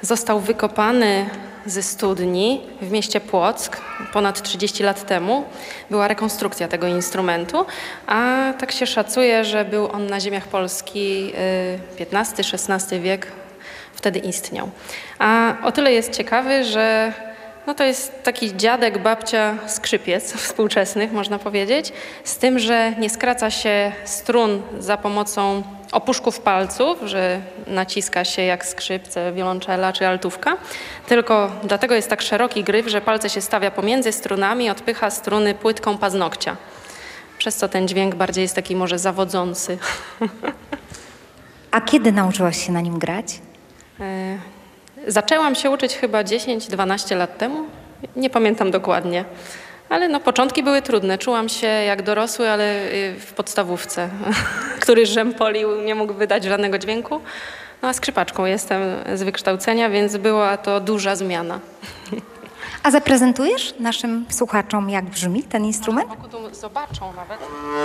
Został wykopany ze studni w mieście Płock ponad 30 lat temu. Była rekonstrukcja tego instrumentu, a tak się szacuje, że był on na ziemiach Polski XV-XVI wiek, wtedy istniał. A o tyle jest ciekawy, że to jest taki dziadek, babcia, skrzypiec współczesnych, można powiedzieć, z tym, że nie skraca się strun za pomocą opuszków palców, że naciska się jak skrzypce, wiolonczela czy altówka, tylko dlatego jest tak szeroki gryf, że palce się stawia pomiędzy strunami i odpycha struny płytką paznokcia. Przez co ten dźwięk bardziej jest taki może zawodzący. A kiedy nauczyłaś się na nim grać? Zaczęłam się uczyć chyba 10-12 lat temu. Nie pamiętam dokładnie. Ale początki były trudne. Czułam się jak dorosły, ale w podstawówce, który rzępolił, nie mógł wydać żadnego dźwięku. A skrzypaczką jestem z wykształcenia, więc była to duża zmiana. A zaprezentujesz naszym słuchaczom, jak brzmi ten instrument? Tu zobaczą nawet.